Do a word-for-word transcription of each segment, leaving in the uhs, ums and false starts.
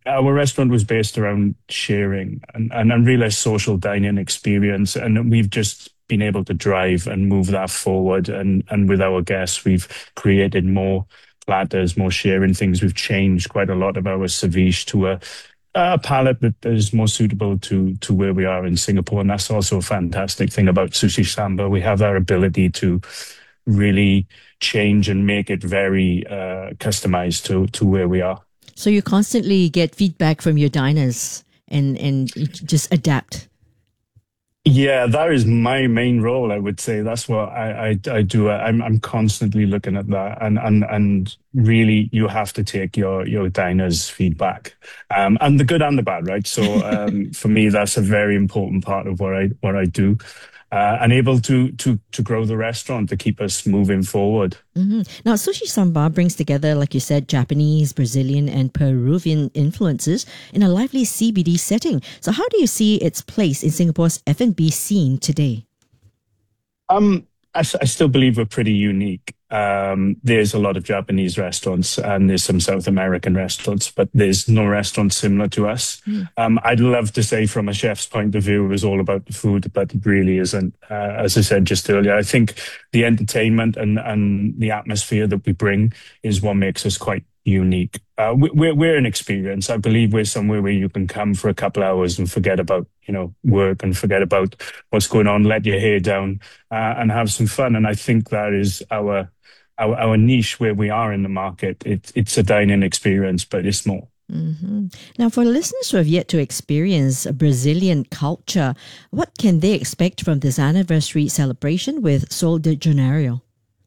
our restaurant was based around sharing and, and, and really a social dining experience. And we've just been able to drive and move that forward. And, and with our guests, we've created more platters, more sharing things. We've changed quite a lot of our ceviche to a, a palette that is more suitable to, to where we are in Singapore. And that's also a fantastic thing about Sushi Samba. We have our ability to really change and make it very uh, customized to, to where we are. So you constantly get feedback from your diners and, and just adapt. Yeah, that is my main role. I would say that's what I I, I do. I'm I'm constantly looking at that, and and and really, you have to take your your diners' feedback, um, and the good and the bad, right? So um, for me, that's a very important part of what I what I do. Uh, and able to to to grow the restaurant to keep us moving forward. Mm-hmm. Now, Sushi Samba brings together, like you said, Japanese, Brazilian, and Peruvian influences in a lively C B D setting. So, how do you see its place in Singapore's F and B scene today? Um, I, I still believe we're pretty unique. Um, there's a lot of Japanese restaurants and there's some South American restaurants, but there's no restaurant similar to us. Mm. Um, I'd love to say from a chef's point of view, it was all about the food, but it really isn't. Uh, as I said just earlier, I think the entertainment and, and the atmosphere that we bring is what makes us quite unique. Uh, we're, we're an experience. I believe we're somewhere where you can come for a couple hours and forget about, you know, work and forget about what's going on, let your hair down uh, and have some fun. And I think that is our, our, our niche where we are in the market. It, it's a dining experience, but it's more. Mm-hmm. Now, for listeners who have yet to experience Brazilian culture, what can they expect from this anniversary celebration with Sol de Janeiro?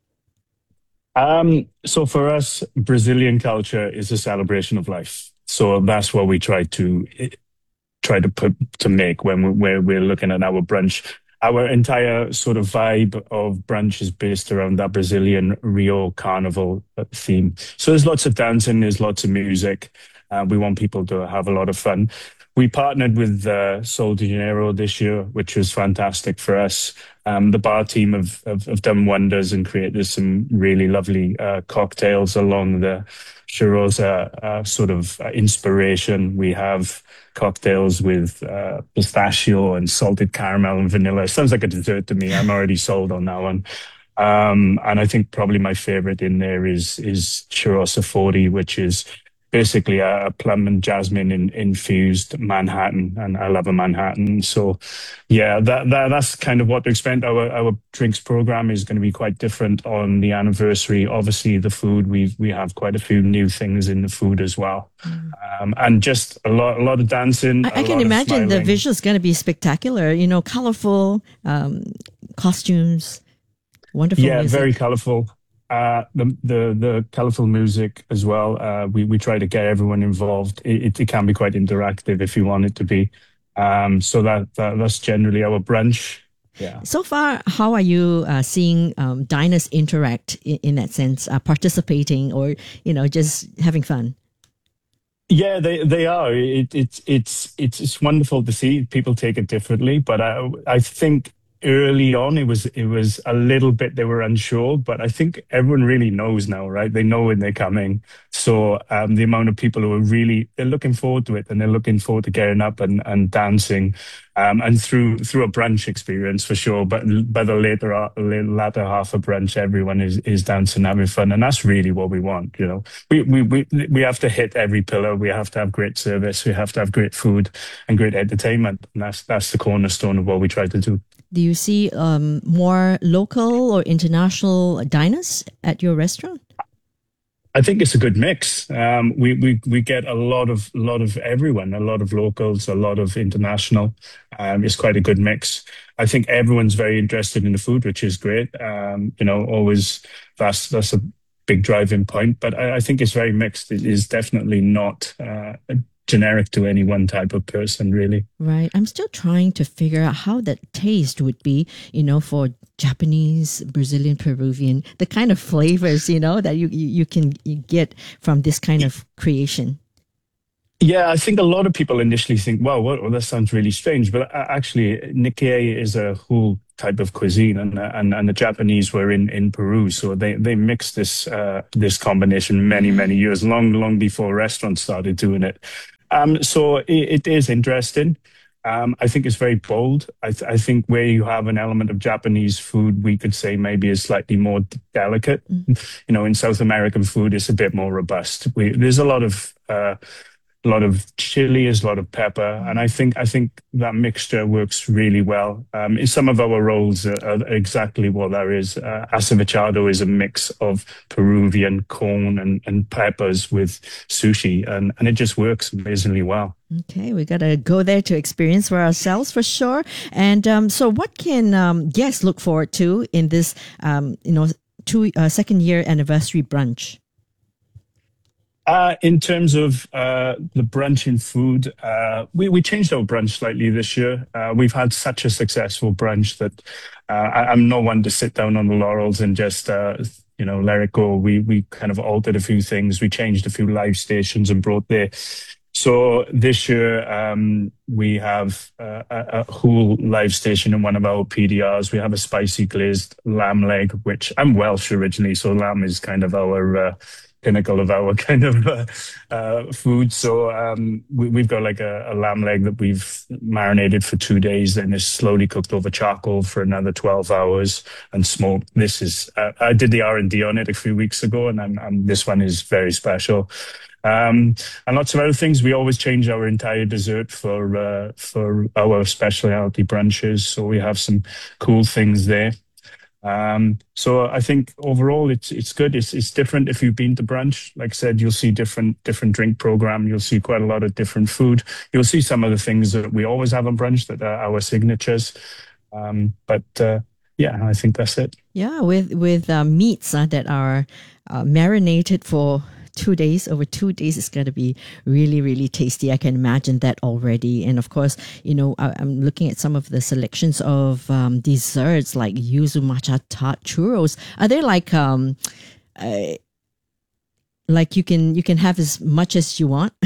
Um, so for us, Brazilian culture is a celebration of life. So that's what we try to try to put to make when we, where we're looking at our brunch. Our entire sort of vibe of brunch is based around that Brazilian Rio Carnival theme. So there's lots of dancing, there's lots of music. Uh, we want people to have a lot of fun. We partnered with uh, Sol de Janeiro this year, which was fantastic for us. Um, the bar team have, have, have done wonders and created some really lovely uh, cocktails along the churros uh, sort of uh, inspiration. We have cocktails with uh, pistachio and salted caramel and vanilla. It sounds like a dessert to me. I'm already sold on that one. Um, and I think probably my favorite in there is is Churrosa forty, which is basically a plum and jasmine in, infused Manhattan, and I love a Manhattan. So, yeah, that, that that's kind of what to expect. Our our drinks program is going to be quite different on the anniversary. Obviously, the food we we have quite a few new things in the food as well, mm. um, and just a lot a lot of dancing. I, I can imagine the visual is going to be spectacular. You know, colorful um, costumes, wonderful. Yeah, music. Very colorful. Uh, the the the colorful music as well. Uh, we we try to get everyone involved. It, it, it can be quite interactive if you want it to be. Um, so that, that that's generally our brunch. Yeah. So far, how are you uh, seeing um, diners interact in, in that sense, uh, participating or you know just having fun? Yeah, they they are. It, it it's it's it's wonderful to see people take it differently, but I I think. Early on, it was it was a little bit they were unsure, but I think everyone really knows now, right? They know when they're coming. So um, the amount of people who are really they're looking forward to it, and they're looking forward to getting up and, and dancing, um, and through through a brunch experience for sure. But by the later latter half of brunch, everyone is is dancing, having fun, and that's really what we want. You know, we we we we have to hit every pillar. We have to have great service. We have to have great food and great entertainment, and that's that's the cornerstone of what we try to do. Do you see um, more local or international diners at your restaurant? I think it's a good mix. Um, we, we we get a lot of lot of everyone, a lot of locals, a lot of international. Um, it's quite a good mix. I think everyone's very interested in the food, which is great. Um, you know, always that's that's a big driving point. But I, I think it's very mixed. It is definitely not uh, generic to any one type of person, really. Right. I'm still trying to figure out how that taste would be, you know, for Japanese, Brazilian, Peruvian, the kind of flavors, you know, that you, you, you can you get from this kind of creation. Yeah, I think a lot of people initially think, wow, well, well that sounds really strange. But actually, Nikkei is a whole type of cuisine, and and, and the Japanese were in, in Peru. So they, they mixed this uh, this combination many, many years, long, long before restaurants started doing it. Um, so it, it is interesting. Um, I think it's very bold. I, th- I think where you have an element of Japanese food, we could say maybe is slightly more d- delicate. Mm. You know, in South American food, it's a bit more robust. We, there's a lot of uh, a lot of chili, there's a lot of pepper, and I think I think that mixture works really well. Um, in some of our rolls are, are exactly what that is. Uh, acevichado is a mix of Peruvian corn and, and peppers with sushi, and, and it just works amazingly well. Okay, we got to go there to experience for ourselves for sure. And um, so, what can um, guests look forward to in this, um, you know, two uh, second year anniversary brunch? Uh, in terms of uh, the brunch in food, uh, we, we changed our brunch slightly this year. Uh, we've had such a successful brunch that uh, I, I'm no one to sit down on the laurels and just, uh, you know, let it go. We, we kind of altered a few things. We changed a few live stations and brought there. So this year, um, we have uh, a, a whole live station in one of our P D Rs. We have a spicy glazed lamb leg, which I'm Welsh originally, so lamb is kind of our uh, pinnacle of our kind of uh, uh, food. So um, we, we've got like a, a lamb leg that we've marinated for two days and is slowly cooked over charcoal for another twelve hours and smoked. This is uh, I did the R and D on it a few weeks ago, and I'm, I'm, this one is very special. Um, and lots of other things. We always change our entire dessert for uh, for our specialty brunches, so we have some cool things there. Um, so I think overall it's it's good. It's it's different if you've been to brunch. Like I said, you'll see different different drink program. You'll see quite a lot of different food. You'll see some of the things that we always have on brunch that are our signatures. Um, but uh, yeah, I think that's it. Yeah, with with uh, meats uh, that are uh, marinated for two days over two days, it's going to be really really tasty. I can imagine that already. And of course, you know, I, I'm looking at some of the selections of um, desserts like yuzu matcha tart churros. Are they like um uh, like you can you can have as much as you want?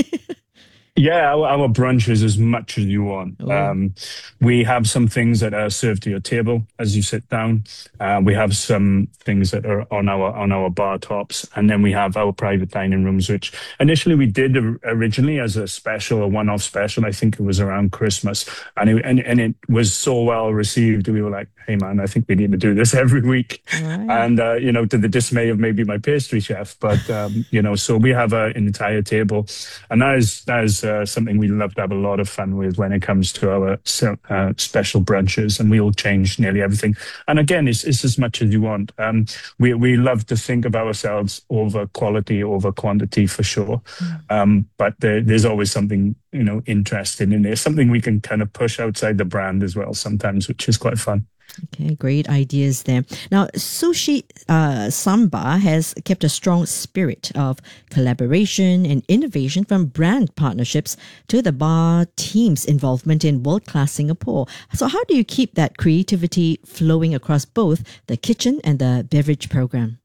Yeah, our, our brunch is as much as you want. Oh. Um, we have some things that are served to your table as you sit down. Uh, we have some things that are on our on our bar tops, and then we have our private dining rooms, which initially we did originally as a special, a one-off special. I think it was around Christmas, and it, and and it was so well received. We were like, "Hey, man, I think we need to do this every week." Right. And uh, you know, to the dismay of maybe my pastry chef, but um, you know, so we have a, an entire table, and that is that is. Uh, something we love to have a lot of fun with when it comes to our uh, special brunches, and we will change nearly everything. And again, it's, it's as much as you want. Um, we we love to think of ourselves over quality, over quantity for sure. Mm. Um, but there, there's always something, you know, interesting in there, something we can kind of push outside the brand as well sometimes, which is quite fun. Okay, great ideas there. Now, Sushi uh, Samba has kept a strong spirit of collaboration and innovation, from brand partnerships to the bar team's involvement in world-class Singapore. So how do you keep that creativity flowing across both the kitchen and the beverage program?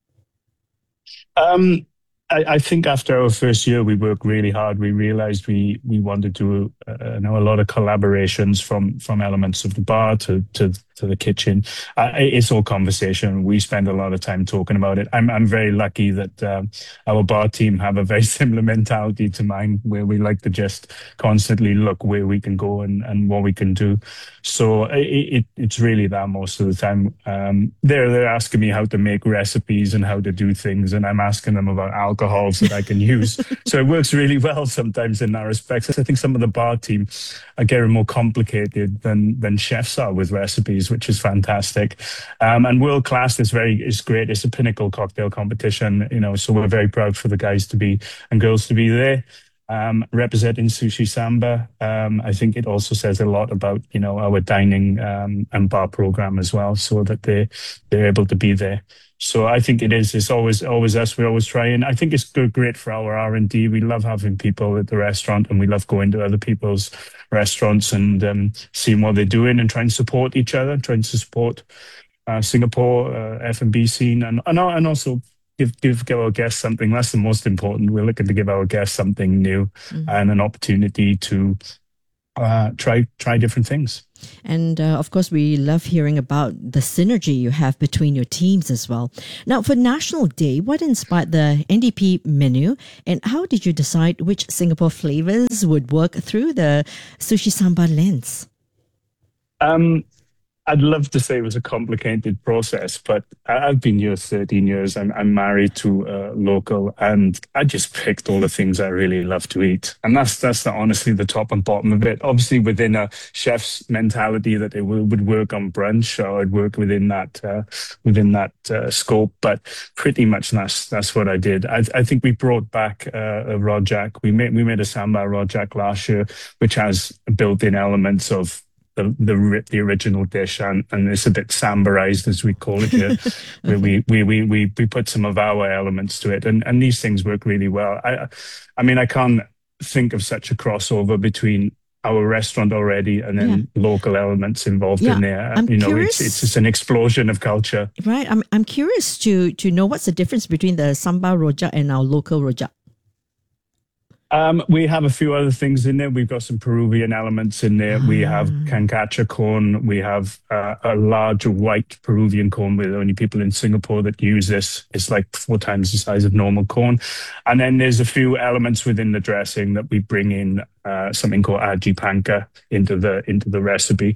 Um, I, I think after our first year, we worked really hard. We realized we we wanted to uh, know a lot of collaborations from from elements of the bar to to to the kitchen. Uh, it's all conversation. We spend a lot of time talking about it. I'm I'm very lucky that um, our bar team have a very similar mentality to mine, where we like to just constantly look where we can go and, and what we can do. So it, it it's really that most of the time. Um, they're they're asking me how to make recipes and how to do things, and I'm asking them about alcohols that I can use. So it works really well sometimes in that respect. I think some of the bar team are getting more complicated than than chefs are with recipes, which is fantastic. Um, and world class is very is great. It's a pinnacle cocktail competition, you know. So we're very proud for the guys to be and girls to be there. Um, representing Sushi Samba. Um, I think it also says a lot about, you know, our dining um, and bar program as well, so that they they're able to be there. So I think it is. It's always always us. We always try, and I think it's good, great for our R and D. We love having people at the restaurant, and we love going to other people's restaurants and um, seeing what they're doing and trying to support each other, trying to support uh, Singapore uh, F and B scene, and and, and also. Give, give give our guests something. That's the most important. We're looking to give our guests something new, mm-hmm. and an opportunity to uh, try try different things. And uh, of course, we love hearing about the synergy you have between your teams as well. Now, for National Day, what inspired the N D P menu, and how did you decide which Singapore flavors would work through the sushi sambar lens? Um, I'd love to say it was a complicated process, but I- I've been here thirteen years. I'm, I'm married to a local, and I just picked all the things I really love to eat. And that's that's the, honestly the top and bottom of it. Obviously, within a chef's mentality that they will, would work on brunch, or I'd work within that uh, within that uh, scope. But pretty much that's that's what I did. I, I think we brought back uh, a rojak. We made we made a sambar rojak last year, which has built-in elements of the the, the original dish, and, and it's a bit sambarized, as we call it here, where we, we we we we put some of our elements to it, and and these things work really well. I I mean, I can't think of such a crossover between our restaurant already and then yeah. local elements involved yeah, in there. I'm you know, curious, it's it's just an explosion of culture. Right. I'm I'm curious to to know what's the difference between the sambar rojak and our local rojak. Um, we have a few other things in there. We've got some Peruvian elements in there. Ah. We have cancacha corn. We have uh, a large white Peruvian corn. We're the only people in Singapore that use this. It's like four times the size of normal corn. And then there's a few elements within the dressing that we bring in, uh, something called aji panca into the into the recipe.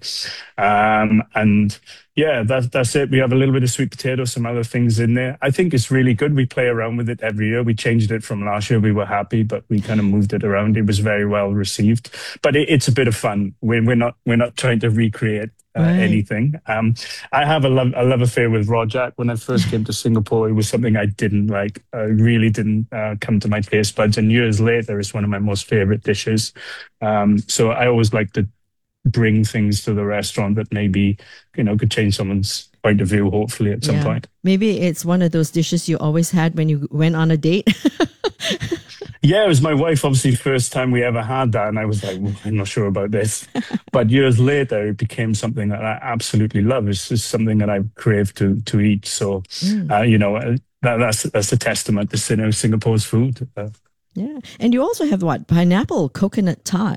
Um, and yeah, that's that's it. We have a little bit of sweet potato, some other things in there. I think it's really good. We play around with it every year. We changed it from last year. We were happy, but we kind of moved it around. It was very well received. But it, it's a bit of fun. We're we're not we're not trying to recreate uh, right. anything. Um, I have a love a love affair with rojak. When I first came to Singapore, it was something I didn't like. I really didn't uh, come to my taste buds. And years later, it's one of my most favorite dishes. Um, so I always like to bring things to the restaurant that maybe, you know, could change someone's point of view, hopefully, at some yeah. point. Maybe it's one of those dishes you always had when you went on a date. Yeah, it was my wife, obviously, first time we ever had that. And I was like, well, I'm not sure about this. But years later, it became something that I absolutely love. It's just something that I crave to to eat. So, mm. uh, you know, that, that's that's a testament to, you know, Singapore's food. Uh, yeah. And you also have what? Pineapple coconut tart.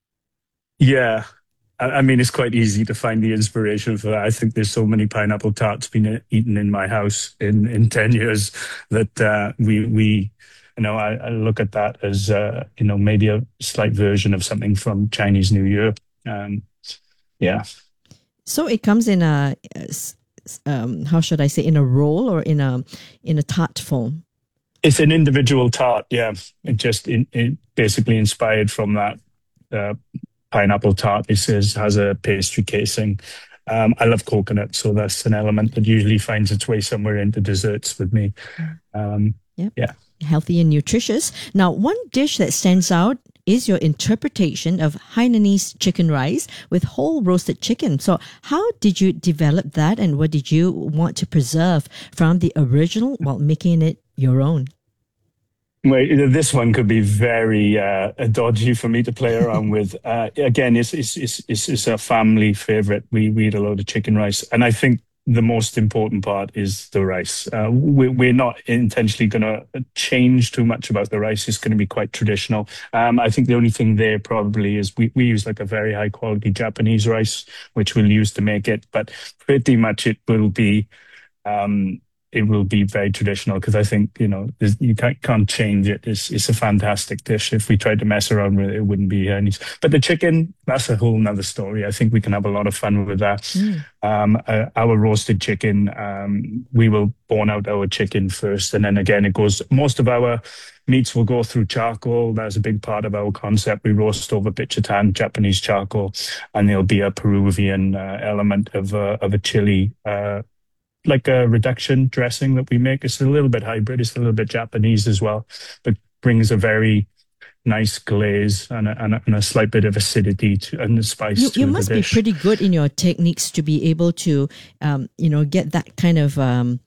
Yeah. I mean, it's quite easy to find the inspiration for that. I think there's so many pineapple tarts been eaten in my house in, in ten years that uh, we, we, you know, I, I look at that as, uh, you know, maybe a slight version of something from Chinese New Year. Um, yeah. So it comes in a, um, how should I say, in a roll or in a, in a tart form? It's an individual tart, yeah. It just in, it basically inspired from that uh pineapple tart. It says has a pastry casing. Um, I love coconut, so that's an element that usually finds its way somewhere into desserts with me. Um, yep. Yeah, healthy and nutritious. Now, one dish that stands out is your interpretation of Hainanese chicken rice with whole roasted chicken. So, how did you develop that, and what did you want to preserve from the original while making it your own? Well, this one could be very uh, dodgy for me to play around with. Uh, again, it's, it's it's it's it's a family favorite. We we eat a lot of chicken rice, and I think the most important part is the rice. Uh, we, we're not intentionally going to change too much about the rice. It's going to be quite traditional. Um, I think the only thing there probably is we, we use like a very high quality Japanese rice, which we'll use to make it, but pretty much it will be. Um, It will be very traditional because I think, you know, you can't, can't change it. It's, it's a fantastic dish. If we tried to mess around with it, it wouldn't be any. But the chicken, that's a whole nother story. I think we can have a lot of fun with that. Mm. Um, uh, our roasted chicken, um, we will bone out our chicken first. And then again, it goes, most of our meats will go through charcoal. That's a big part of our concept. We roast over bichitan, Japanese charcoal, and there'll be a Peruvian uh, element of, uh, of a chili, uh, like a reduction dressing that we make. It's a little bit hybrid. It's a little bit Japanese as well, but brings a very nice glaze and a, and a, and a slight bit of acidity to, and the spice you, to you the must dish. Be pretty good in your techniques to be able to, um, you know, get that kind of um,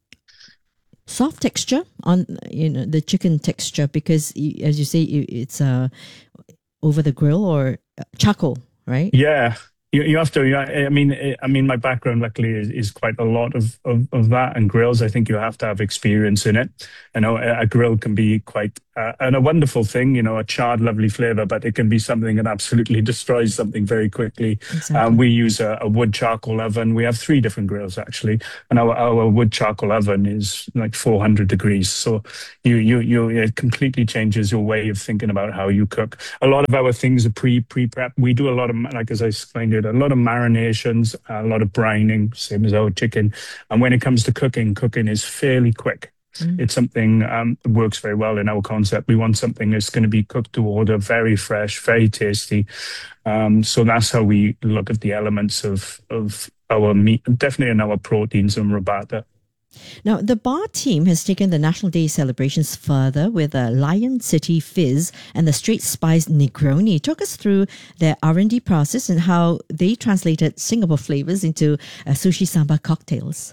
soft texture on, you know, the chicken texture, because as you say, it's uh, over the grill or charcoal, right? Yeah. You, you have to. You, I mean, I mean, my background luckily is, is quite a lot of, of, of that. And grills, I think you have to have experience in it. You know, a, a grill can be quite uh, and a wonderful thing. You know, a charred, lovely flavor, but it can be something that absolutely destroys something very quickly. Exactly. Um, we use a, a wood charcoal oven. We have three different grills actually, and our, our wood charcoal oven is like four hundred degrees. So you you you it completely changes your way of thinking about how you cook. A lot of our things are pre pre prep. We do a lot of, like as I explained it, a lot of marinations, a lot of brining, same as our chicken. And when it comes to cooking, cooking is fairly quick. Mm. It's something um, that works very well in our concept. We want something that's going to be cooked to order, very fresh, very tasty. Um, so that's how we look at the elements of of our meat, definitely in our proteins and robata. Now, the bar team has taken the National Day celebrations further with a Lion City Fizz and the Straight Spice Negroni. Talk us through their R and D process and how they translated Singapore flavors into uh, sushi samba cocktails.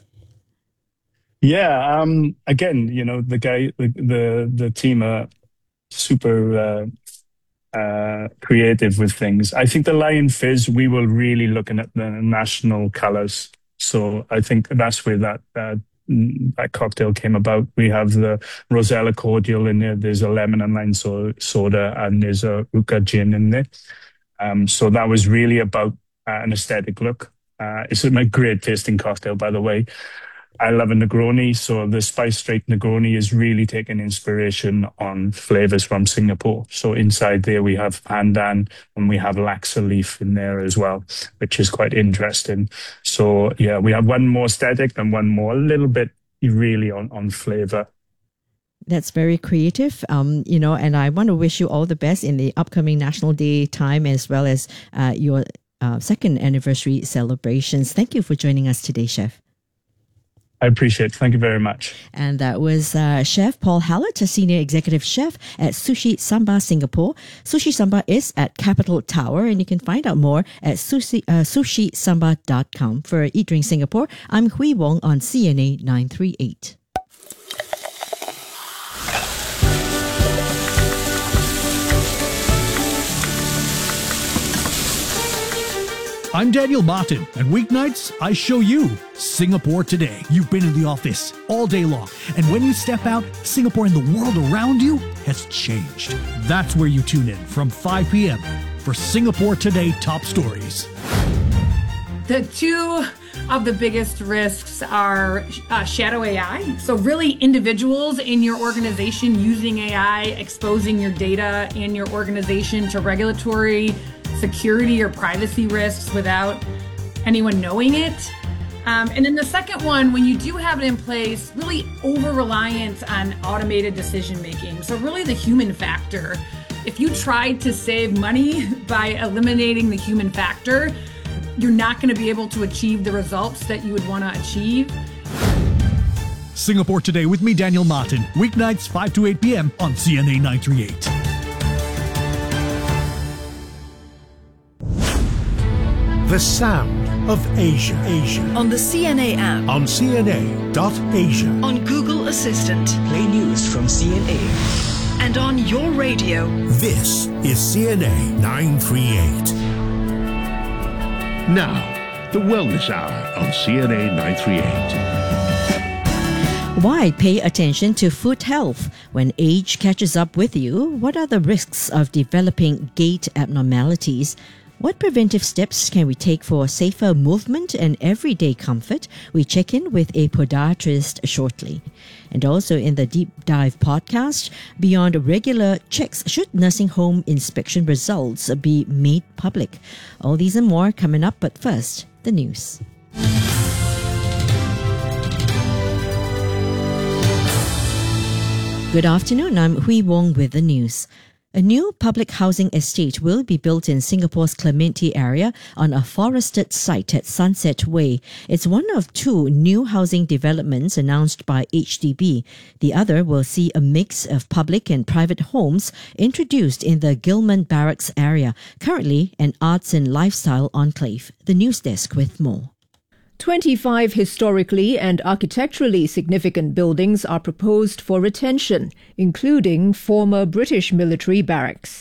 Yeah, um, again, you know, the guy, the the, the team are super uh, uh, creative with things. I think the Lion Fizz, we were really looking at the national colors. So I think that's where that uh, that cocktail came about. We have the Rosella cordial in there. There's a lemon and lime so- soda, and there's a Uka gin in there. Um, so that was really about uh, an aesthetic look. Uh, it's a great tasting cocktail, by the way. I love a Negroni, so the Spice Straight Negroni is really taking inspiration on flavors from Singapore. So inside there we have pandan and we have Laksa leaf in there as well, which is quite interesting. So yeah, we have one more aesthetic and one more a little bit really on, on flavor. That's very creative, um, you know, and I want to wish you all the best in the upcoming National Day time as well as uh, your uh, second anniversary celebrations. Thank you for joining us today, Chef. I appreciate it. Thank you very much. And that was uh, Chef Paul Hallett, a Senior Executive Chef at Sushi Samba Singapore. Sushi Samba is at Capital Tower, and you can find out more at sushi, uh, sushi samba dot com. For Eat Drink Singapore, I'm Hui Wong on C N A nine three eight. I'm Daniel Martin, and weeknights, I show you Singapore Today. You've been in the office all day long, and when you step out, Singapore and the world around you has changed. That's where you tune in from five p.m. for Singapore Today Top Stories. The two of the biggest risks are uh, shadow A I. So really individuals in your organization using A I, exposing your data in your organization to regulatory, security, or privacy risks without anyone knowing it. Um, and then the second one, when you do have it in place, really over-reliance on automated decision-making. So really the human factor. If you tried to save money by eliminating the human factor, you're not going to be able to achieve the results that you would want to achieve. Singapore Today with me, Daniel Martin. Weeknights, five to eight p.m. on C N A nine three eight. The sound of Asia. Asia. On the C N A app. On C N A dot Asia. On Google Assistant. Play news from C N A. And on your radio. This is C N A nine three eight. Now, the Wellness Hour on C N A nine three eight. Why pay attention to foot health when age catches up with you? What are the risks of developing gait abnormalities? What preventive steps can we take for safer movement and everyday comfort? We check in with a podiatrist shortly. And also in the Deep Dive podcast, beyond regular checks, should nursing home inspection results be made public? All these and more coming up, but first, the news. Good afternoon, I'm Hui Wong with the news. A new public housing estate will be built in Singapore's Clementi area on a forested site at Sunset Way. It's one of two new housing developments announced by H D B. The other will see a mix of public and private homes introduced in the Gillman Barracks area, currently an arts and lifestyle enclave. The news desk with more. twenty-five historically and architecturally significant buildings are proposed for retention, including former British military barracks.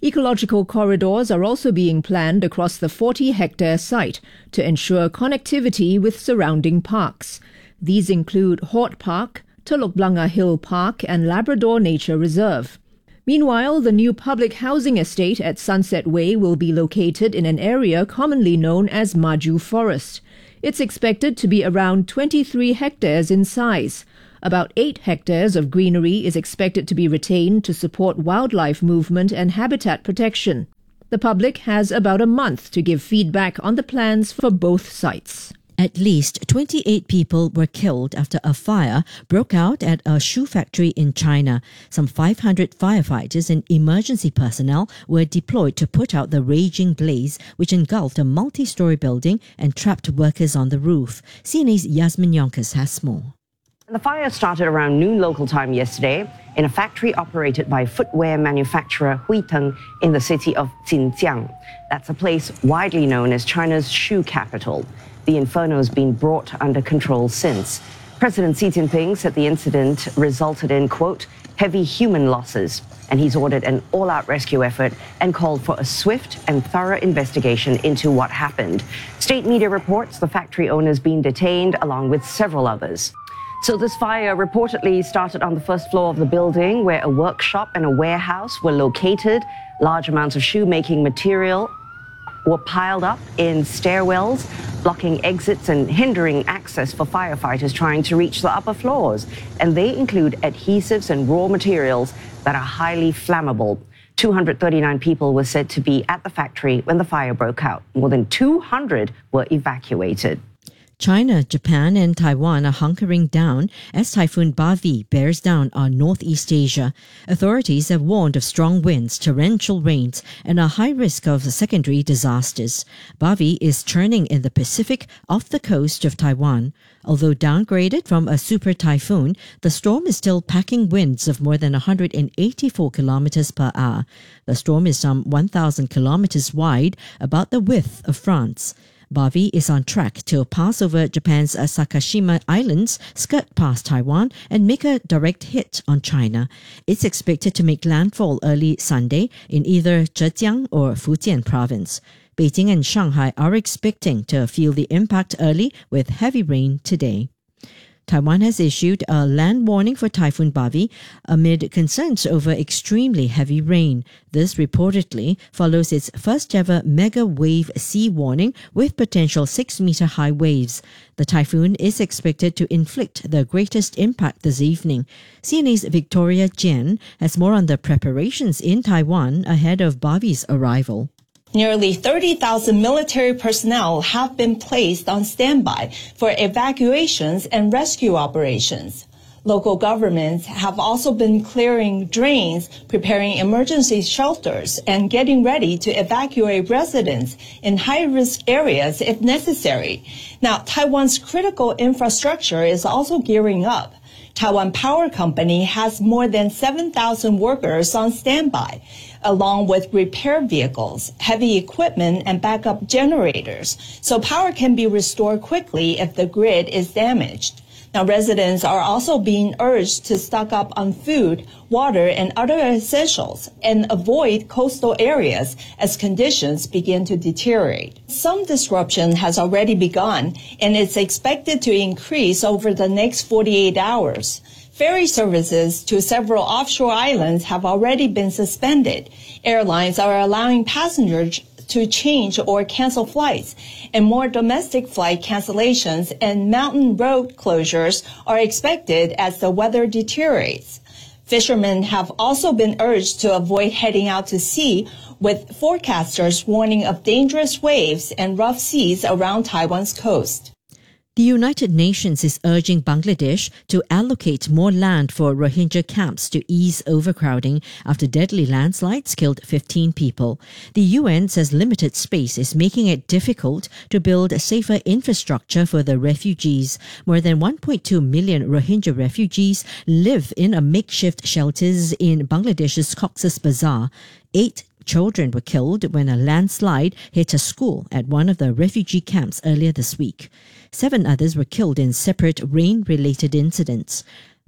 Ecological corridors are also being planned across the forty-hectare site to ensure connectivity with surrounding parks. These include Hort Park, Telok Blangah Hill Park and Labrador Nature Reserve. Meanwhile, the new public housing estate at Sunset Way will be located in an area commonly known as Maju Forest. It's expected to be around twenty-three hectares in size. About eight hectares of greenery is expected to be retained to support wildlife movement and habitat protection. The public has about a month to give feedback on the plans for both sites. At least twenty-eight people were killed after a fire broke out at a shoe factory in China. Some five hundred firefighters and emergency personnel were deployed to put out the raging blaze, which engulfed a multi-story building and trapped workers on the roof. C N A's Yasmin Yonkers has more. The fire started around noon local time yesterday in a factory operated by footwear manufacturer Huiteng in the city of Jinjiang. That's a place widely known as China's shoe capital. The inferno has been brought under control since. President Xi Jinping said the incident resulted in, quote, heavy human losses, and he's ordered an all-out rescue effort and called for a swift and thorough investigation into what happened. State media reports the factory owner's been detained along with several others. So this fire reportedly started on the first floor of the building where a workshop and a warehouse were located. Large amounts of shoemaking material were piled up in stairwells, blocking exits and hindering access for firefighters trying to reach the upper floors. And they include adhesives and raw materials that are highly flammable. two hundred thirty-nine people were said to be at the factory when the fire broke out. More than two hundred were evacuated. China, Japan and Taiwan are hunkering down as Typhoon Bavi bears down on Northeast Asia. Authorities have warned of strong winds, torrential rains and a high risk of secondary disasters. Bavi is churning in the Pacific off the coast of Taiwan. Although downgraded from a super typhoon, the storm is still packing winds of more than one hundred eighty-four kilometers per hour. The storm is some one thousand kilometers wide, about the width of France. Bavi is on track to pass over Japan's Sakashima Islands, skirt past Taiwan, and make a direct hit on China. It's expected to make landfall early Sunday in either Zhejiang or Fujian province. Beijing and Shanghai are expecting to feel the impact early with heavy rain today. Taiwan has issued a land warning for Typhoon Bavi amid concerns over extremely heavy rain. This reportedly follows its first ever mega wave sea warning with potential six meter high waves. The typhoon is expected to inflict the greatest impact this evening. C N A's Victoria Jian has more on the preparations in Taiwan ahead of Bavi's arrival. Nearly thirty thousand military personnel have been placed on standby for evacuations and rescue operations. Local governments have also been clearing drains, preparing emergency shelters, and getting ready to evacuate residents in high-risk areas if necessary. Now, Taiwan's critical infrastructure is also gearing up. Taiwan Power Company has more than seven thousand workers on standby, along with repair vehicles, heavy equipment, and backup generators, so power can be restored quickly if the grid is damaged. Now, residents are also being urged to stock up on food, water, and other essentials and avoid coastal areas as conditions begin to deteriorate. Some disruption has already begun, and it's expected to increase over the next forty-eight hours. Ferry services to several offshore islands have already been suspended. Airlines are allowing passengers to change or cancel flights, and more domestic flight cancellations and mountain road closures are expected as the weather deteriorates. Fishermen have also been urged to avoid heading out to sea, with forecasters warning of dangerous waves and rough seas around Taiwan's coast. The United Nations is urging Bangladesh to allocate more land for Rohingya camps to ease overcrowding after deadly landslides killed fifteen people. The U N says limited space is making it difficult to build safer infrastructure for the refugees. More than one point two million Rohingya refugees live in a makeshift shelters in Bangladesh's Cox's Bazar. Eight children were killed when a landslide hit a school at one of the refugee camps earlier this week. Seven others were killed in separate rain-related incidents.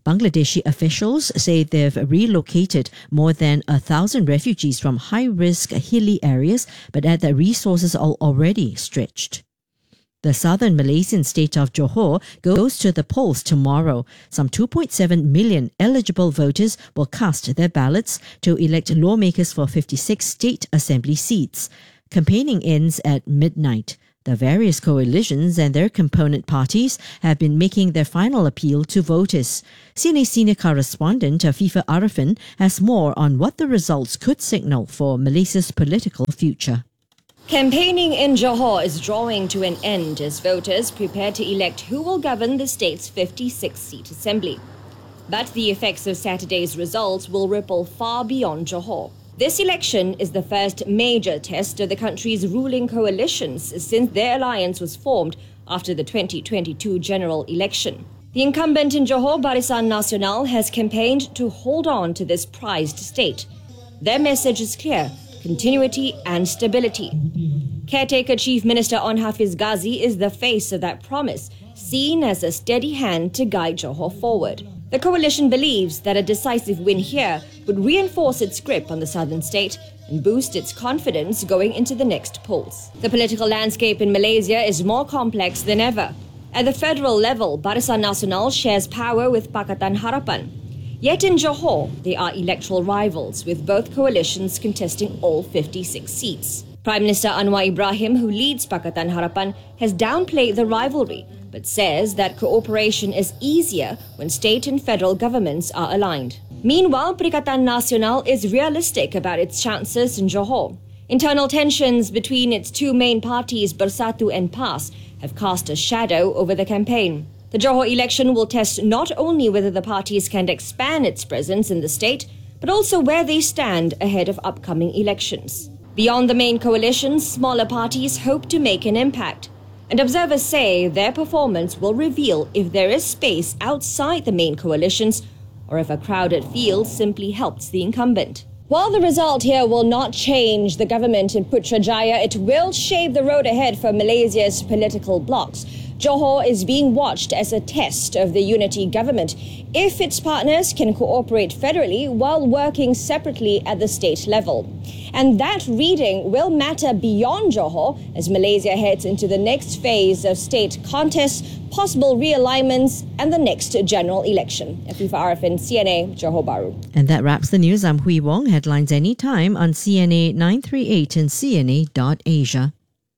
Bangladeshi officials say they've relocated more than a thousand refugees from high-risk hilly areas, but add that resources are already stretched. The southern Malaysian state of Johor goes to the polls tomorrow. Some two point seven million eligible voters will cast their ballots to elect lawmakers for fifty-six state assembly seats. Campaigning ends at midnight. The various coalitions and their component parties have been making their final appeal to voters. C N A senior correspondent Afifah Arifin has more on what the results could signal for Malaysia's political future. Campaigning in Johor is drawing to an end as voters prepare to elect who will govern the state's fifty-six seat assembly. But the effects of Saturday's results will ripple far beyond Johor. This election is the first major test of the country's ruling coalitions since their alliance was formed after the twenty twenty-two general election. The incumbent in Johor, Barisan Nasional, has campaigned to hold on to this prized state. Their message is clear: continuity and stability. Caretaker Chief Minister Onn Hafiz Ghazi is the face of that promise, seen as a steady hand to guide Johor forward. The coalition believes that a decisive win here would reinforce its grip on the southern state and boost its confidence going into the next polls. The political landscape in Malaysia is more complex than ever. At the federal level, Barisan Nasional shares power with Pakatan Harapan. Yet in Johor, they are electoral rivals, with both coalitions contesting all fifty-six seats. Prime Minister Anwar Ibrahim, who leads Pakatan Harapan, has downplayed the rivalry, but says that cooperation is easier when state and federal governments are aligned. Meanwhile, Perikatan Nasional is realistic about its chances in Johor. Internal tensions between its two main parties, Bersatu and PAS, have cast a shadow over the campaign. The Johor election will test not only whether the parties can expand its presence in the state, but also where they stand ahead of upcoming elections. Beyond the main coalitions, smaller parties hope to make an impact. And observers say their performance will reveal if there is space outside the main coalitions or if a crowded field simply helps the incumbent. While the result here will not change the government in Putrajaya, it will shape the road ahead for Malaysia's political blocs. Johor is being watched as a test of the unity government if its partners can cooperate federally while working separately at the state level. And that reading will matter beyond Johor as Malaysia heads into the next phase of state contests, possible realignments, and the next general election. Afifah Arifin, C N A, Johor Bahru. And that wraps the news. I'm Hui Wong. Headlines anytime on C N A nine three eight and C N A dot asia.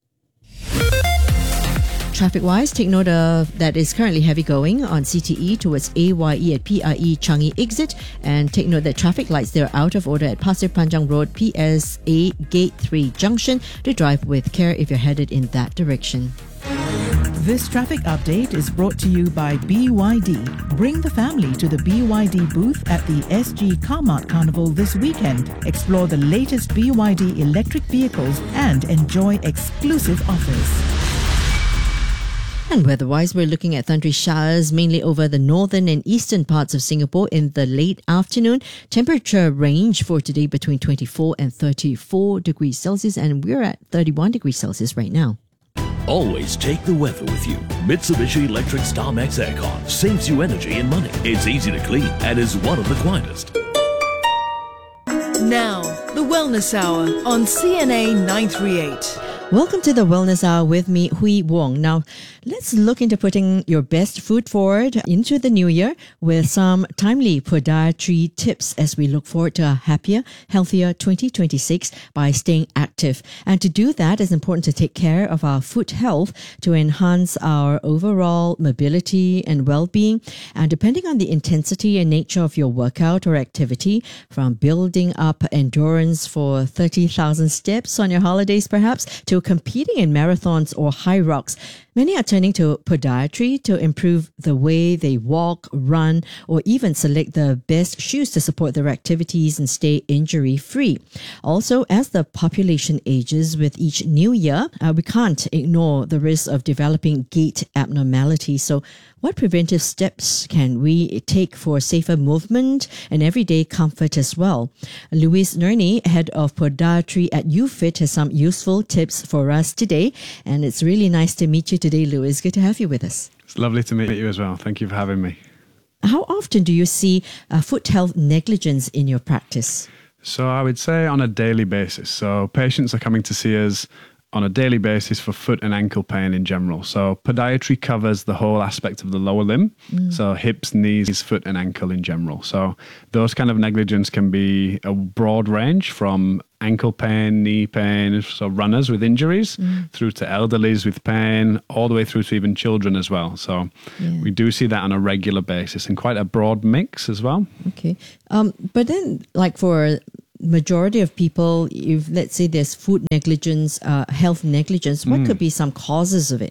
Traffic-wise, take note of that is currently heavy going on C T E towards A Y E at P I E Changi exit, and take note that traffic lights there are out of order at Pasir Panjang Road P S A Gate three Junction. To drive with care if you're headed in that direction. This traffic update is brought to you by B Y D. Bring the family to the B Y D booth at the S G Carmart Carnival this weekend. Explore the latest B Y D electric vehicles and enjoy exclusive offers. And weather-wise, we're looking at thundery showers mainly over the northern and eastern parts of Singapore in the late afternoon. Temperature range for today between twenty-four and thirty-four degrees Celsius, and we're at thirty-one degrees Celsius right now. Always take the weather with you. Mitsubishi Electric StarMax Aircon saves you energy and money. It's easy to clean and is one of the quietest. Now, the Wellness Hour on C N A nine three eight. Welcome to the Wellness Hour with me, Hui Wong. Now, let's look into putting your best foot forward into the new year with some timely podiatry tips as we look forward to a happier, healthier twenty twenty-six by staying active. And to do that, it's important to take care of our foot health to enhance our overall mobility and well-being. And depending on the intensity and nature of your workout or activity, from building up endurance for thirty thousand steps on your holidays perhaps, to competing in marathons or high rocks, many are turning to podiatry to improve the way they walk, run, or even select the best shoes to support their activities and stay injury-free. Also, as the population ages with each new year, uh, we can't ignore the risk of developing gait abnormalities. So what preventive steps can we take for safer movement and everyday comfort as well? Louise Nerney, head of podiatry at UFit, has some useful tips for us today. And it's really nice to meet you today, Louise. Good to have you with us. It's lovely to meet you as well. Thank you for having me. how often do you see uh, foot health negligence in your practice? So I would say on a daily basis. So patients are coming to see us on a daily basis for foot and ankle pain in general. So podiatry covers the whole aspect of the lower limb. Mm. So hips, knees, foot and ankle in general. So those kind of negligence can be a broad range from ankle pain, knee pain, so runners with injuries, mm. through to elderlies with pain, all the way through to even children as well. So yeah. we do see that on a regular basis and quite a broad mix as well. Okay. Um, but then like for majority of people, if let's say there's food negligence, uh, health negligence, what mm. could be some causes of it?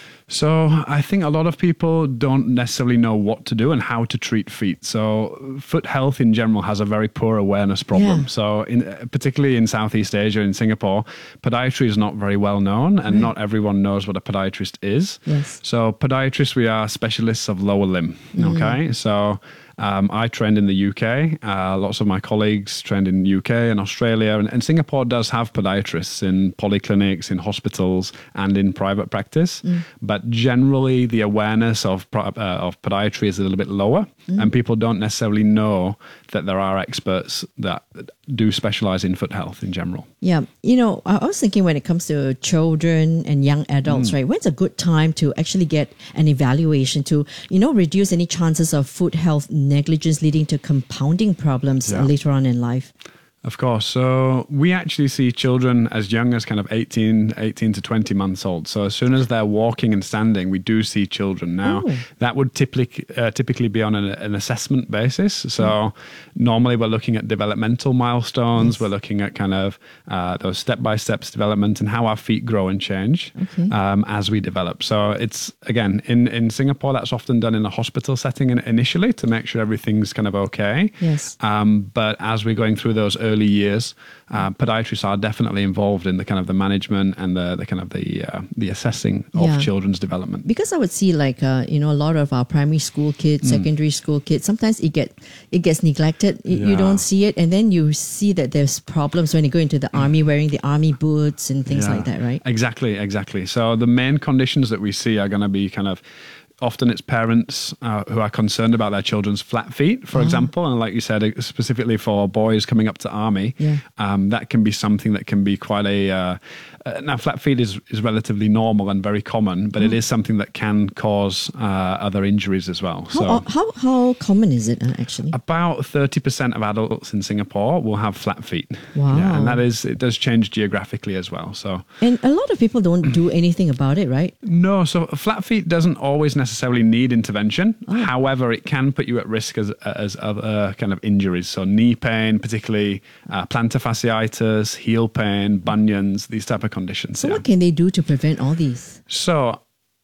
So I think a lot of people don't necessarily know what to do and how to treat feet. So foot health in general has a very poor awareness problem. Yeah. So in, particularly in Southeast Asia, in Singapore, podiatry is not very well known and right. not everyone knows what a podiatrist is. Yes. So podiatrists, we are specialists of lower limb. Mm. Okay. So Um, I trained in the U K. Uh, lots of my colleagues trained in the U K and Australia. And, and Singapore does have podiatrists in polyclinics, in hospitals, and in private practice. Mm. But generally, the awareness of uh, of podiatry is a little bit lower. Mm. And people don't necessarily know that there are experts that do specialize in foot health in general. Yeah. You know, I was thinking when it comes to children and young adults, mm. right? When's a good time to actually get an evaluation to, you know, reduce any chances of foot health negligence leading to compounding problems yeah. later on in life? Of course. So we actually see children as young as kind of eighteen, eighteen to twenty months old. So as soon as they're walking and standing, we do see children. Now, oh. that would typically uh, typically be on an, an assessment basis. So mm. normally we're looking at developmental milestones. Yes. We're looking at kind of uh, those step-by-steps development and how our feet grow and change okay. um, as we develop. So it's, again, in, in Singapore, that's often done in a hospital setting initially to make sure everything's kind of okay. Yes. Um, but as we're going through those early years, uh, podiatrists are definitely involved in the kind of the management and the, the kind of the uh, the assessing of yeah. children's development. Because I would see like uh, you know a lot of our primary school kids, mm. secondary school kids. Sometimes it get it gets neglected. You, yeah. you don't see it, and then you see that there's problems when you go into the army wearing the army boots and things yeah. like that, right? Exactly, exactly. So the main conditions that we see are going to be kind of. Often it's parents uh, who are concerned about their children's flat feet, for oh. example. And like you said, specifically for boys coming up to army, yeah. um, that can be something that can be quite a... Uh, uh, now, flat feet is, is relatively normal and very common, but oh. it is something that can cause uh, other injuries as well. How, so uh, how, how common is it uh, actually? About thirty percent of adults in Singapore will have flat feet. Wow. Yeah, and that is, it does change geographically as well. So, and a lot of people don't do anything about it, right? No, so flat feet doesn't always necessarily need intervention. Oh. However, it can put you at risk as as other kind of injuries. So knee pain, particularly uh, plantar fasciitis, heel pain, bunions, these type of conditions. So yeah. what can they do to prevent all these? So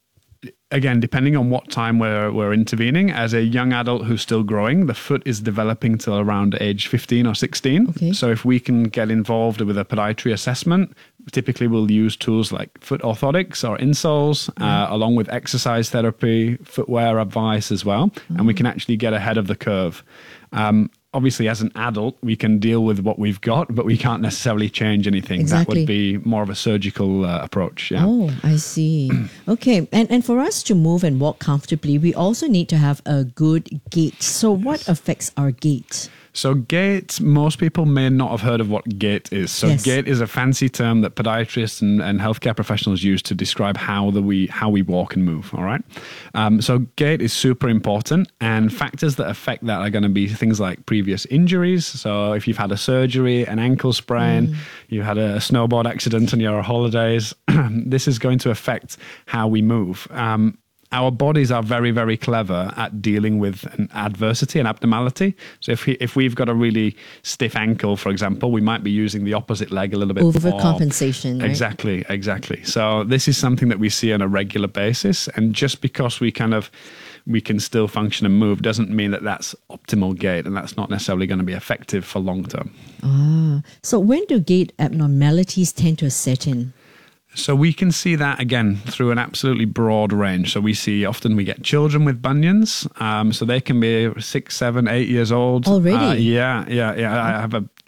again, depending on what time we're, we're intervening, as a young adult who's still growing, the foot is developing till around age fifteen or sixteen. Okay. So if we can get involved with a podiatry assessment, typically we'll use tools like foot orthotics or insoles, mm. uh, along with exercise therapy, footwear advice as well. Mm. And we can actually get ahead of the curve. Um, Obviously, as an adult, we can deal with what we've got, but we can't necessarily change anything. Exactly. That would be more of a surgical uh, approach. Yeah. Oh, I see. Okay. And, and for us to move and walk comfortably, we also need to have a good gait. So yes. what affects our gait? So gait, most people may not have heard of what gait is. So yes. gait is a fancy term that podiatrists and, and healthcare professionals use to describe how the we how we walk and move. All right. Um, so gait is super important, and factors that affect that are going to be things like previous injuries. So if you've had a surgery, an ankle sprain, mm. you had a snowboard accident on your holidays, this is going to affect how we move. Um, Our bodies are very, very clever at dealing with an adversity and abnormality. So if we, if we've got a really stiff ankle, for example, we might be using the opposite leg a little bit more. Overcompensation, right? Exactly, exactly. So this is something that we see on a regular basis. And just because we kind of, we can still function and move doesn't mean that that's optimal gait, and that's not necessarily going to be effective for long term. Ah, so when do gait abnormalities tend to set in? So we can see that, again, through an absolutely broad range. So we see often we get children with bunions. Um, so they can be six, seven, eight years old. Already? Uh, yeah, yeah, yeah. I have a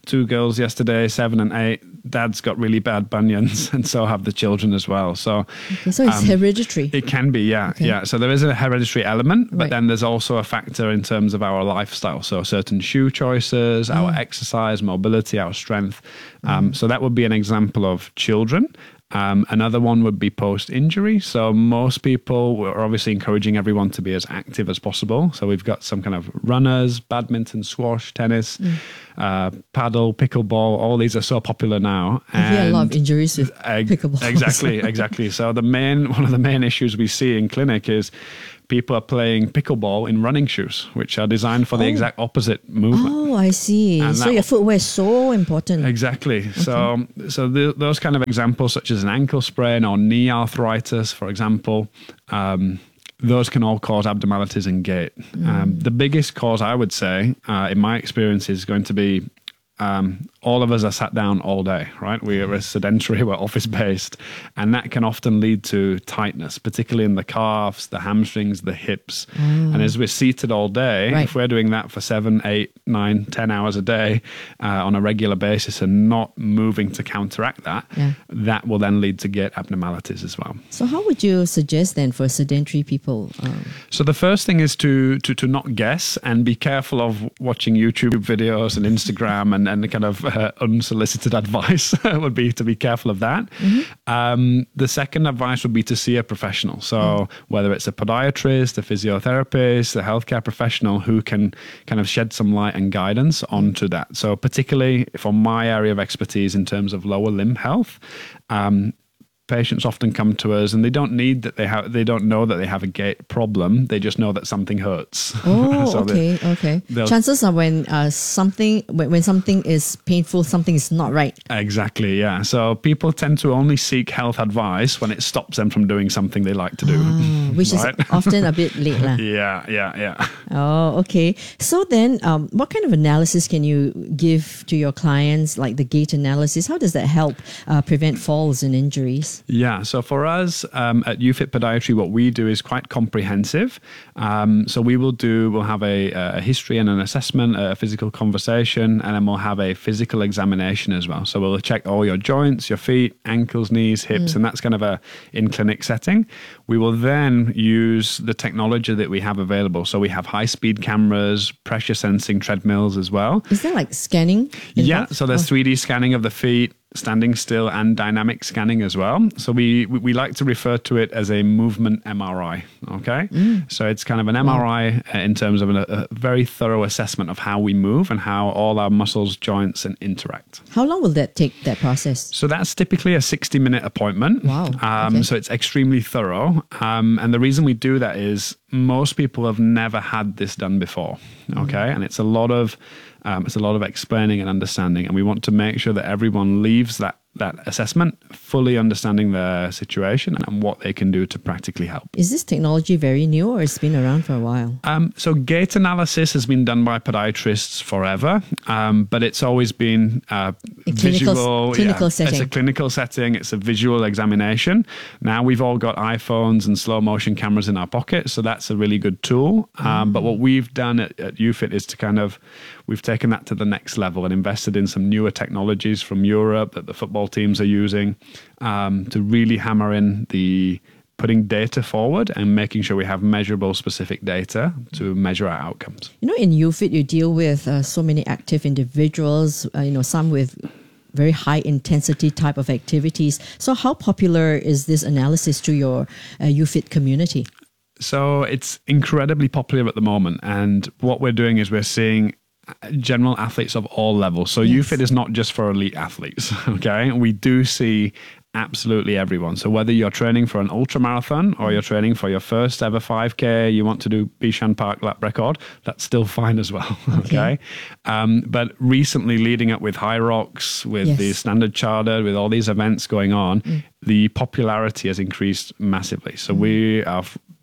two girls yesterday, seven and eight. Dad's got really bad bunions, and so have the children as well. So, okay, so it's um, hereditary. It can be, yeah, okay. yeah. So there is a hereditary element, but right. then there's also a factor in terms of our lifestyle. So certain shoe choices, mm. our exercise, mobility, our strength. Um, mm. So that would be an example of children. Um, another one would be post-injury. So most people, we're obviously encouraging everyone to be as active as possible. So we've got some kind of runners, badminton, squash, tennis, mm. uh, paddle, pickleball. All these are so popular now. I hear a lot of injuries with uh, pickleball. Exactly, exactly. So the main one of the main issues we see in clinic is people are playing pickleball in running shoes, which are designed for the oh. exact opposite movement. Oh, I see. And so your footwear is so important. Exactly. Okay. So, so the, those kind of examples, such as an ankle sprain or knee arthritis, for example, um, those can all cause abnormalities in gait. Mm. Um, the biggest cause, I would say, uh, in my experience, is going to be Um, all of us are sat down all day, right? We are sedentary, we're office-based, and that can often lead to tightness, particularly in the calves, the hamstrings, the hips. Mm. And as we're seated all day, right. if we're doing that for seven, eight, nine, ten hours a day uh, on a regular basis and not moving to counteract that, yeah. that will then lead to gait abnormalities as well. So how would you suggest then for sedentary people? Um... So the first thing is to, to, to not guess and be careful of watching YouTube videos and Instagram and and the kind of uh, unsolicited advice would be to be careful of that. Mm-hmm. Um, the second advice would be to see a professional. So mm. whether it's a podiatrist, a physiotherapist, a healthcare professional who can kind of shed some light and guidance onto that. So particularly for my area of expertise in terms of lower limb health, um, patients often come to us and they don't need that they have they don't know that they have a gait problem. They just know that something hurts. Oh, so okay, okay. Chances are when uh, something when, when something is painful, something is not right. Exactly, yeah. So people tend to only seek health advice when it stops them from doing something they like to do. Ah, which right? is often a bit late. lah. Yeah, yeah, yeah. Oh, okay. So then um, what kind of analysis can you give to your clients, like the gait analysis? How does that help uh, prevent falls and injuries? Yeah, so for us um, at UFit Podiatry, what we do is quite comprehensive. Um, so we will do, we'll have a, a history and an assessment, a physical conversation, and then we'll have a physical examination as well. So we'll check all your joints, your feet, ankles, knees, hips, mm. and that's kind of a in-clinic setting. We will then use the technology that we have available. So we have high-speed cameras, pressure sensing treadmills as well. Is there like scanning involved? Yeah, so there's oh. three D scanning of the feet, standing still, and dynamic scanning as well. So we we like to refer to it as a movement M R I, okay? Mm. So it's kind of an M R I wow. in terms of a, a very thorough assessment of how we move and how all our muscles, joints, and interact. How long will that take, that process? So that's typically a sixty-minute appointment. Wow. Um, okay. So it's extremely thorough. Um, and the reason we do that is most people have never had this done before, okay? Mm. And it's a lot of Um, it's a lot of explaining and understanding, and we want to make sure that everyone leaves that that assessment fully understanding their situation and what they can do to practically help. Is this technology very new or it's been around for a while? Um, so gait analysis has been done by podiatrists forever, um, but it's always been uh, a clinical, visual. clinical yeah, setting. It's a clinical setting. It's a visual examination. Now we've all got iPhones and slow motion cameras in our pocket, so that's a really good tool. Um, mm. But what we've done at, at UFit is to kind of, we've taken that to the next level and invested in some newer technologies from Europe that the football teams are using um, to really hammer in the putting data forward and making sure we have measurable specific data to measure our outcomes. You know, in UFit, you deal with uh, so many active individuals, uh, you know, some with very high intensity type of activities. So how popular is this analysis to your uh, UFit community? So it's incredibly popular at the moment. And what we're doing is we're seeing general athletes of all levels. So yes. UFit is not just for elite athletes, okay? We do see absolutely everyone. So whether you're training for an ultra marathon or you're training for your first ever five K, you want to do Bishan Park lap record, that's still fine as well, okay? okay? Um, but recently, leading up with High Rocks, with yes. the Standard Chartered, with all these events going on, mm. the popularity has increased massively. So mm. we are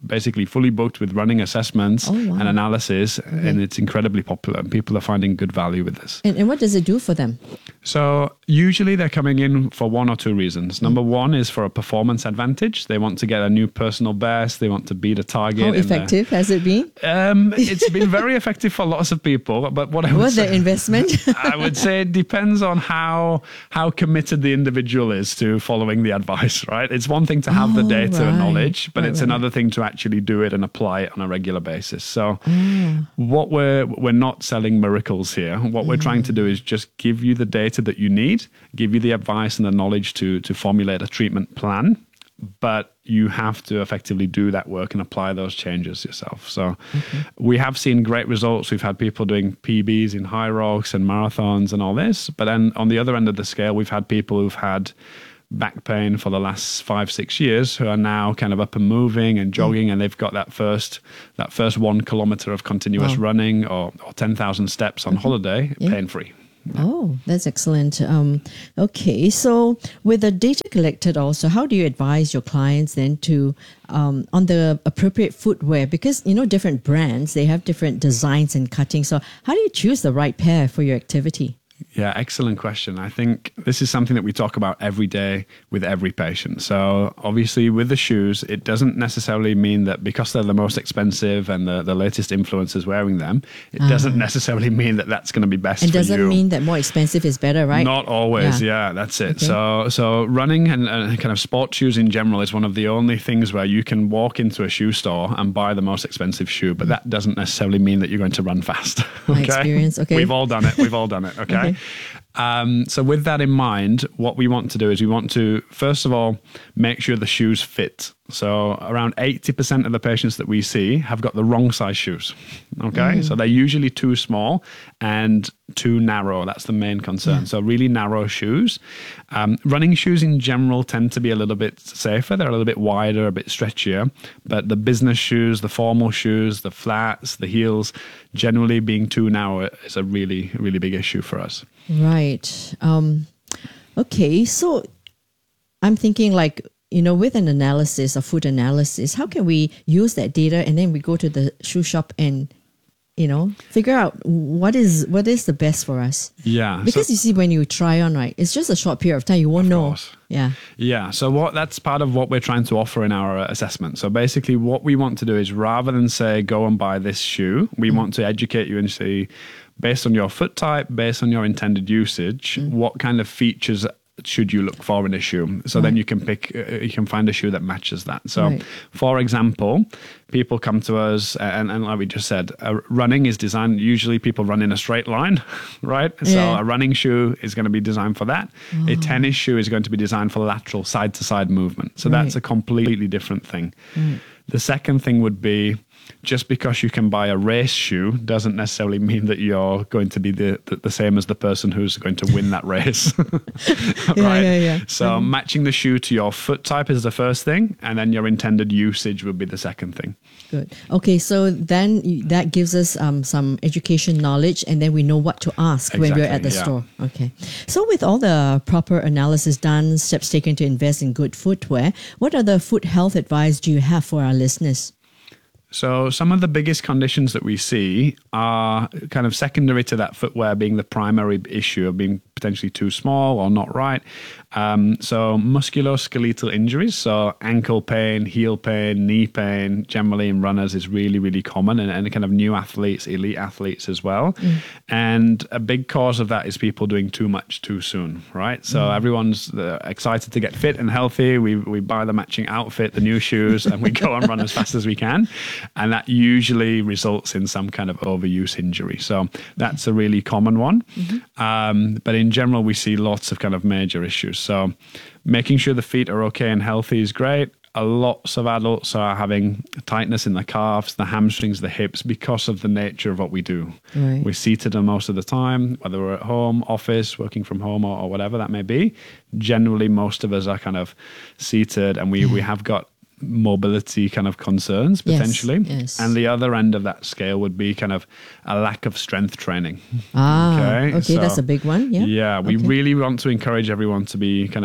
basically fully booked with running assessments Oh, wow. and analysis, Okay. and it's incredibly popular. People are finding good value with this. And, and what does it do for them? So usually they're coming in for one or two reasons. Number one is for a performance advantage. They want to get a new personal best. They want to beat a target. How in their- effective has it been? Um, it's been very effective for lots of people, but what I would What's say, the investment? I would say it depends on how how committed the individual is to following the advice, right? It's one thing to have the Oh, data and right. knowledge, but Right, it's right, another thing to actually do it and apply it on a regular basis. So Ah. what we're we're not selling miracles here. What we're trying to do is just give you the data that you need, give you the advice and the knowledge to to formulate a treatment plan, but you have to effectively do that work and apply those changes yourself. So we have seen great results. We've had people doing P Bs in high rocks and marathons and all this. But then on the other end of the scale, we've had people who've had back pain for the last five, six years who are now kind of up and moving and jogging, and they've got that first that first one kilometer of continuous Wow. running or, or ten thousand steps on holiday Yeah. pain-free. Oh, that's excellent. Um, okay, so with the data collected also, how do you advise your clients then to um, on the appropriate footwear? Because, you know, different brands, they have different designs and cutting. So how do you choose the right pair for your activity? Yeah, excellent question. I think this is something that we talk about every day with every patient. So obviously with the shoes, it doesn't necessarily mean that because they're the most expensive and the, the latest influencers wearing them, it Ah. doesn't necessarily mean that that's going to be best It for doesn't you. mean that more expensive is better, right? Not always, Yeah. yeah, that's it. Okay. So so running and uh, kind of sport shoes in general is one of the only things where you can walk into a shoe store and buy the most expensive shoe, but that doesn't necessarily mean that you're going to run fast. My experience, okay. We've all done it. We've all done it, okay? Okay. Um, so with that in mind, what we want to do is we want to, first of all, make sure the shoes fit. So around eighty percent of the patients that we see have got the wrong size shoes. Okay. Mm. So they're usually too small and too narrow. That's the main concern. Yeah. So really narrow shoes. Um, running shoes in general tend to be a little bit safer. They're a little bit wider, a bit stretchier. But the business shoes, the formal shoes, the flats, the heels, generally being too narrow is a really, really big issue for us. Right. Um, okay. So I'm thinking like, you know, with an analysis, a foot analysis, how can we use that data and then we go to the shoe shop and, you know, figure out what is what is the best for us? Yeah. Because so- you see, when you try on, right, it's just a short period of time. You won't know. course. Yeah. Yeah, so what that's part of what we're trying to offer in our uh, assessment. So basically what we want to do is rather than say go and buy this shoe, we Mm. want to educate you and say based on your foot type, based on your intended usage, Mm. what kind of features should you look for in a shoe? So then Right. you can pick, uh, you can find a shoe that matches that. So Right. for example, people come to us and, and like we just said, uh, running is designed, usually people run in a straight line, right? So Yeah. a running shoe is going to be designed for that. A Oh. tennis shoe is going to be designed for lateral side to side movement. So that's Right. a completely different thing. Right. The second thing would be just because you can buy a race shoe doesn't necessarily mean that you're going to be the, the, the same as the person who's going to win that race. Yeah, right? yeah, yeah. So Mhm. matching the shoe to your foot type is the first thing, and then your intended usage would be the second thing. Good. Okay, so then you- that gives us um, some education knowledge, and then we know what to ask when we're at the Exactly, yeah. store. Okay. So with all the proper analysis done, steps taken to invest in good footwear, what other foot health advice do you have for our listeners? So some of the biggest conditions that we see are kind of secondary to that footwear being the primary issue of being potentially too small or not right. Um, so musculoskeletal injuries, so ankle pain, heel pain, knee pain, generally in runners is really, really common, and, and kind of new athletes, elite athletes as well. Mm. And a big cause of that is people doing too much too soon, right? So Mm. everyone's uh, excited to get fit and healthy. We, we buy the matching outfit, the new shoes, and we go and run as fast as we can. And that usually results in some kind of overuse injury. So that's a really common one. Mm-hmm. Um, but in general, we see lots of kind of major issues. So making sure the feet are okay and healthy is great. A lots of adults are having tightness in the calves, the hamstrings, the hips because of the nature of what we do. Right. We're seated most of the time, whether we're at home, office, working from home, or, or whatever that may be. Generally, most of us are kind of seated, and we, we have got mobility kind of concerns Yes, potentially. yes. And the other end of that scale would be kind of a lack of strength training. Ah, okay, so- that's a big one. Yeah. Yeah, we Okay. really want to encourage everyone to be kind of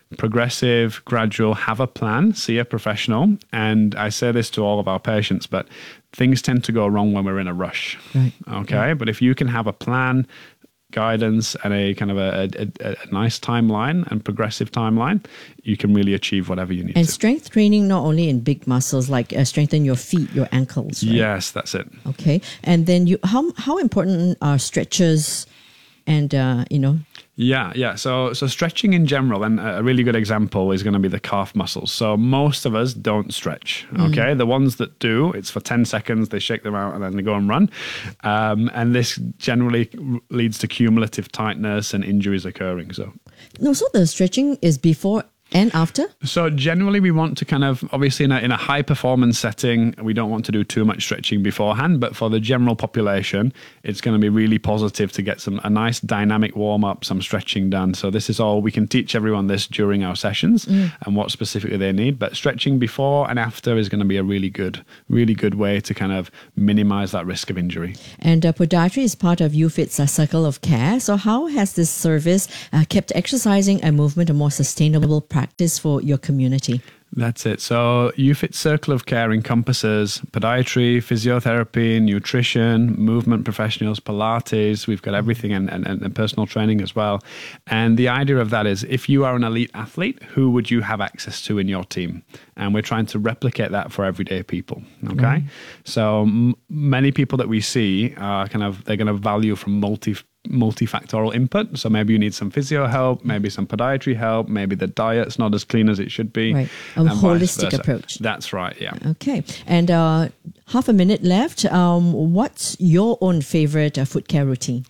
progressive, gradual, have a plan, see a professional. And I say this to all of our patients, but things tend to go wrong when we're in a rush. Right. Okay. Yeah. But if you can have a plan, guidance, and a kind of a, a, a nice timeline and progressive timeline, you can really achieve whatever you need and to. strength training, not only in big muscles, like uh, strengthen your feet, your ankles. Right? Yes, that's it. Okay. And then you, how, how important are stretches and, uh, you know, Yeah, yeah. So so stretching in general, and a really good example is going to be the calf muscles. So most of us don't stretch, okay? Mm. The ones that do, it's for ten seconds, they shake them out and then they go and run. Um, and this generally leads to cumulative tightness and injuries occurring. So no, so the stretching is before and after? So generally we want to kind of, obviously in a, in a high performance setting, we don't want to do too much stretching beforehand, but for the general population, it's going to be really positive to get some a nice dynamic warm up, some stretching done. So this is all, we can teach everyone this during our sessions mm. and what specifically they need, but stretching before and after is going to be a really good, really good way to kind of minimize that risk of injury. And uh, podiatry is part of YouFit's uh, circle of care. So how has this service uh, kept exercising and movement a more sustainable practice for your community? That's it. So YouFit Circle of Care encompasses podiatry, physiotherapy, nutrition, movement professionals, Pilates. We've got everything, and, and, and personal training as well. And the idea of that is, if you are an elite athlete, who would you have access to in your team? And we're trying to replicate that for everyday people. Okay. Mm. So m- many people that we see are kind of, they're going to value from multi multifactorial input. So maybe you need some physio help, maybe some podiatry help, maybe the diet's not as clean as it should be. Right. A holistic approach. That's right, yeah. Okay. And uh, half a minute left. Um, what's your own favorite uh, foot care routine?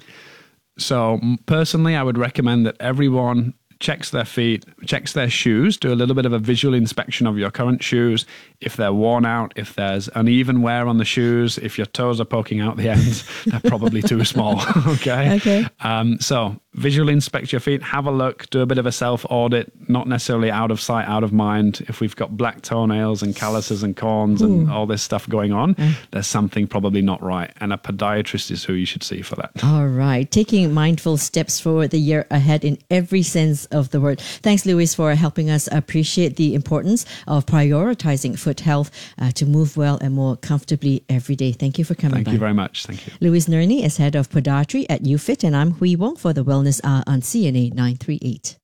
So personally, I would recommend that everyone checks their feet, checks their shoes, do a little bit of a visual inspection of your current shoes. If they're worn out, if there's uneven wear on the shoes, if your toes are poking out the ends, they're probably too small. Okay. Okay. Um, so visually inspect your feet, have a look, do a bit of a self-audit, not necessarily out of sight, out of mind. If we've got black toenails and calluses and corns Ooh. and all this stuff going on, mm. there's something probably not right. And a podiatrist is who you should see for that. All right. Taking mindful steps for the year ahead in every sense of the word. Thanks, Louis, for helping us appreciate the importance of prioritizing foot health uh, to move well and more comfortably every day. Thank you for coming Thank by. you very much. Thank you. Louis Nerney is head of podiatry at YouFit, and I'm Hui Wong for the Wellness Hour on C N A nine three eight.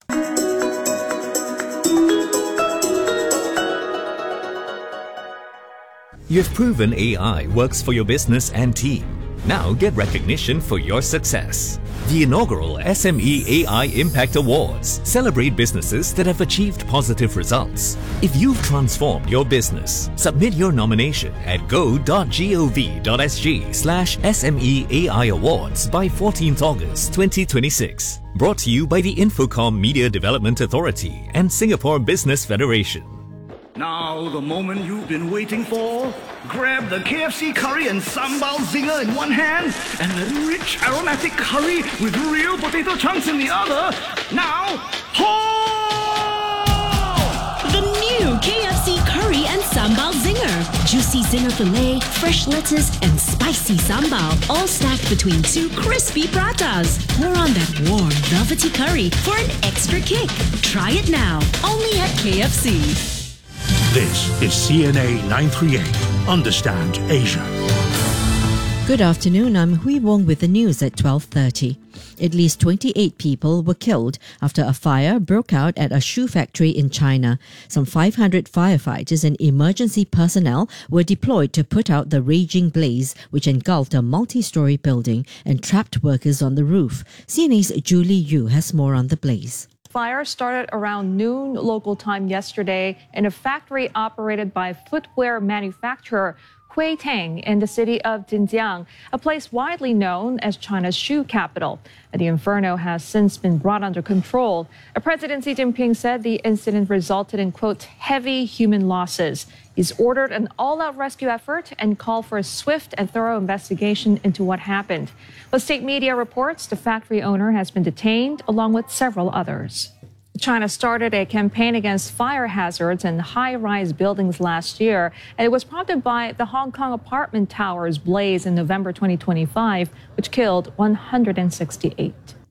You've proven A I works for your business and team. Now get recognition for your success. The inaugural S M E A I Impact Awards celebrate businesses that have achieved positive results. If you've transformed your business, submit your nomination at go.gov.sg slash SMEAI Awards by fourteenth August twenty twenty-six. Brought to you by the Infocom Media Development Authority and Singapore Business Federation. Now, the moment you've been waiting for. Grab the K F C curry and sambal zinger in one hand and the rich aromatic curry with real potato chunks in the other. Now, ho! The new K F C curry and sambal zinger. Juicy zinger filet, fresh lettuce, and spicy sambal, all stacked between two crispy pratas. Pour on that warm, velvety curry for an extra kick. Try it now, only at K F C. This is C N A nine three eight. Understand Asia. Good afternoon. I'm Hui Wong with the news at twelve thirty. At least twenty-eight people were killed after a fire broke out at a shoe factory in China. Some five hundred firefighters and emergency personnel were deployed to put out the raging blaze, which engulfed a multi-story building and trapped workers on the roof. C N A's Julie Yu has more on the blaze. Fire started around noon local time yesterday in a factory operated by footwear manufacturer Hui Tang in the city of Xinjiang, a place widely known as China's shoe capital. The inferno has since been brought under control. President Xi Jinping said the incident resulted in, quote, heavy human losses. He's ordered an all-out rescue effort and called for a swift and thorough investigation into what happened. But state media reports the factory owner has been detained along with several others. China started a campaign against fire hazards in high-rise buildings last year, and it was prompted by the Hong Kong apartment towers blaze in November twenty twenty-five, which killed one hundred sixty-eight.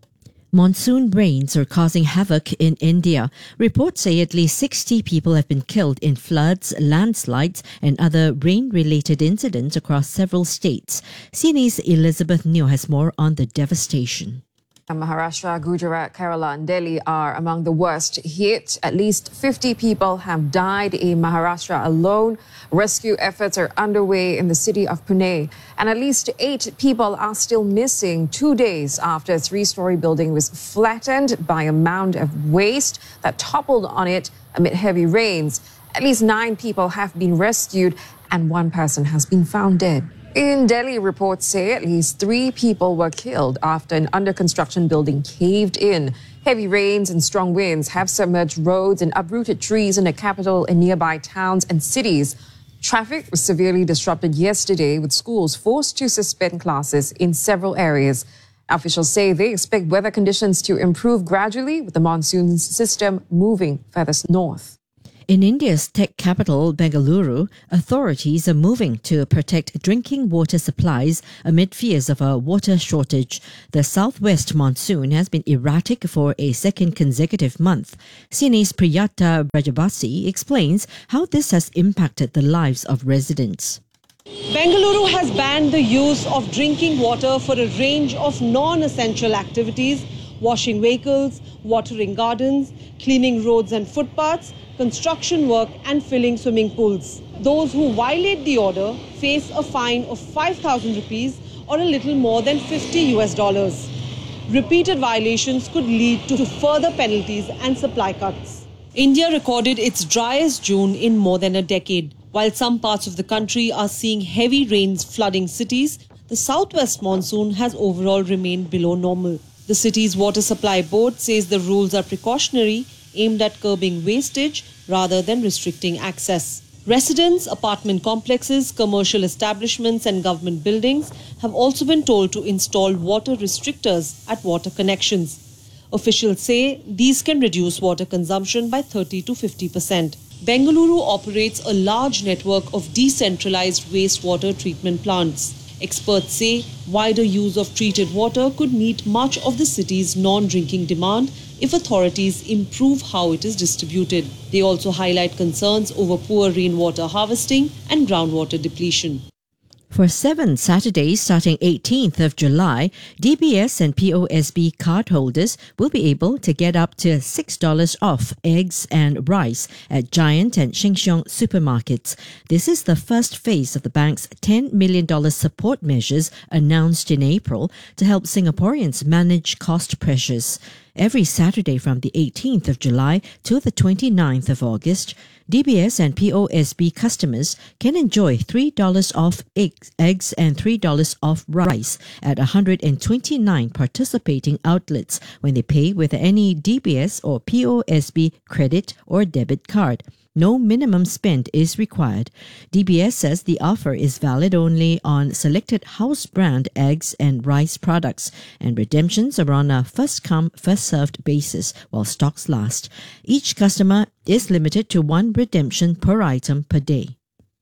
Monsoon rains are causing havoc in India. Reports say at least sixty people have been killed in floods, landslides, and other rain-related incidents across several states. C N A's Elizabeth Neo has more on the devastation. Maharashtra, Gujarat, Kerala and Delhi are among the worst hit. At least fifty people have died in Maharashtra alone. Rescue efforts are underway in the city of Pune. And at least eight people are still missing two days after a three-story building was flattened by a mound of waste that toppled on it amid heavy rains. At least nine people have been rescued and one person has been found dead. In Delhi, reports say at least three people were killed after an under-construction building caved in. Heavy rains and strong winds have submerged roads and uprooted trees in the capital and nearby towns and cities. Traffic was severely disrupted yesterday, with schools forced to suspend classes in several areas. Officials say they expect weather conditions to improve gradually, with the monsoon system moving further north. In India's tech capital, Bengaluru, authorities are moving to protect drinking water supplies amid fears of a water shortage. The southwest monsoon has been erratic for a second consecutive month. C N A's Priyata Rajabasi explains how this has impacted the lives of residents. Bengaluru has banned the use of drinking water for a range of non-essential activities: washing vehicles, watering gardens, cleaning roads and footpaths, construction work and filling swimming pools. Those who violate the order face a fine of five thousand rupees or a little more than fifty US dollars. Repeated violations could lead to further penalties and supply cuts. India recorded its driest June in more than a decade. While some parts of the country are seeing heavy rains flooding cities, the southwest monsoon has overall remained below normal. The city's water supply board says the rules are precautionary, aimed at curbing wastage rather than restricting access. Residents, apartment complexes, commercial establishments and government buildings have also been told to install water restrictors at water connections. Officials say these can reduce water consumption by thirty to fifty percent. Bengaluru operates a large network of decentralized wastewater treatment plants. Experts say wider use of treated water could meet much of the city's non-drinking demand if authorities improve how it is distributed. They also highlight concerns over poor rainwater harvesting and groundwater depletion. For seven Saturdays starting eighteenth of July, D B S and P O S B cardholders will be able to get up to six dollars off eggs and rice at Giant and Sheng Siong supermarkets. This is the first phase of the bank's ten million dollars support measures announced in April to help Singaporeans manage cost pressures. Every Saturday from the eighteenth of July to the twenty-ninth of August, D B S and P O S B customers can enjoy three dollars off eggs, eggs and three dollars off rice at one hundred twenty-nine participating outlets when they pay with any D B S or P O S B credit or debit card. No minimum spend is required. D B S says the offer is valid only on selected house brand eggs and rice products, and redemptions are on a first-come, first-served basis while stocks last. Each customer is limited to one redemption per item per day.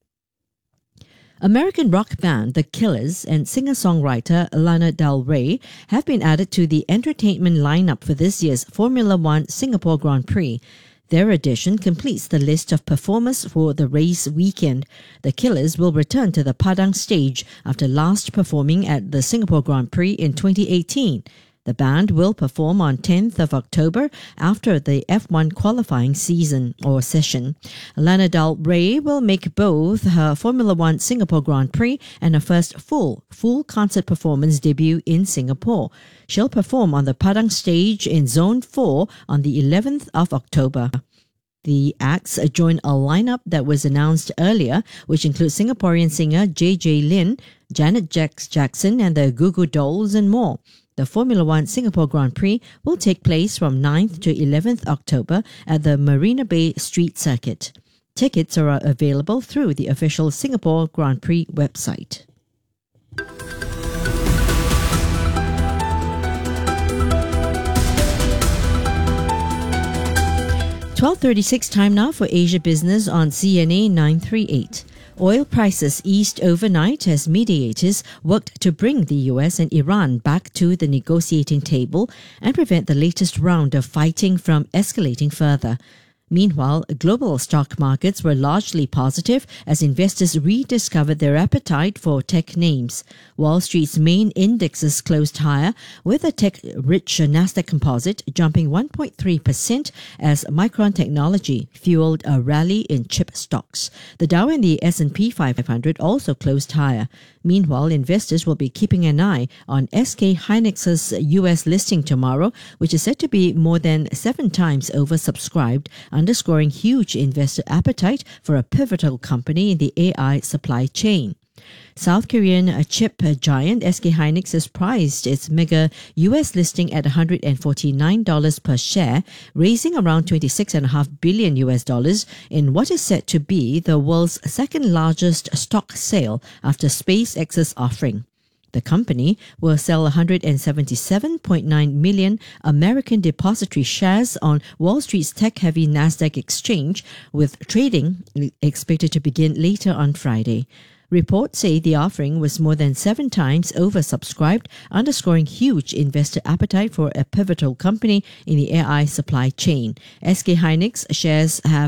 American rock band The Killers and singer-songwriter Lana Del Rey have been added to the entertainment lineup for this year's Formula One Singapore Grand Prix. Their addition completes the list of performers for the race weekend. The Killers will return to the Padang stage after last performing at the Singapore Grand Prix in twenty eighteen. The band will perform on tenth of October after the F one qualifying season or session. Lana Del Rey will make both her Formula One Singapore Grand Prix and her first full, full concert performance debut in Singapore. She'll perform on the Padang stage in Zone four on the eleventh of October. The acts join a lineup that was announced earlier, which includes Singaporean singer J J Lin, Janet Jackson and the Goo Goo Dolls and more. The Formula One Singapore Grand Prix will take place from ninth to eleventh October at the Marina Bay Street Circuit. Tickets are available through the official Singapore Grand Prix website. twelve thirty-six time now for Asia Business on C N A nine thirty-eight. Oil prices eased overnight as mediators worked to bring the U S and Iran back to the negotiating table and prevent the latest round of fighting from escalating further. Meanwhile, global stock markets were largely positive as investors rediscovered their appetite for tech names. Wall Street's main indexes closed higher, with the tech-rich Nasdaq Composite jumping one point three percent as Micron Technology fueled a rally in chip stocks. The Dow and the S and P five hundred also closed higher. Meanwhile, investors will be keeping an eye on S K Hynix's U S listing tomorrow, which is said to be more than seven times oversubscribed, underscoring huge investor appetite for a pivotal company in the A I supply chain. South Korean chip giant S K Hynix has priced its mega U S listing at one hundred forty-nine dollars per share, raising around twenty-six point five billion U S dollars in what is said to be the world's second largest stock sale after SpaceX's offering. The company will sell one hundred seventy-seven point nine million American depository shares on Wall Street's tech-heavy Nasdaq exchange, with trading expected to begin later on Friday. Reports say the offering was more than seven times oversubscribed, underscoring huge investor appetite for a pivotal company in the A I supply chain. S K Hynix shares have